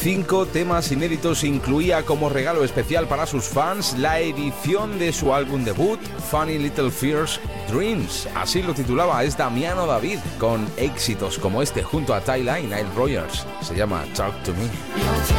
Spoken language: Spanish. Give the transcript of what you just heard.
5 temas inéditos incluía como regalo especial para sus fans la edición de su álbum debut, Funny Little Fears Dreams. Así lo titulaba, es Damiano David, con éxitos como este junto a Tyla y Nile Rodgers. Se llama Talk to Me.